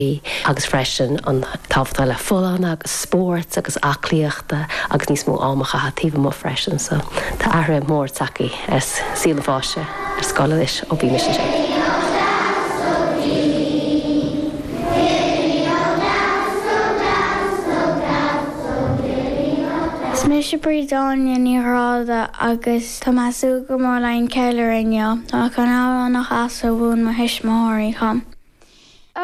agus freisin an táfta le fullán agus sport agus aclíochta agus níos mó ámacha hatíh má freisin so tá ahra mór taí as síla fáise ar scola is ó bí mis sé. Smith sé brídáine níráda agus tá measú go mór lein ceile inneo, tá chu ná nach as bhún mar hisismóirí chum.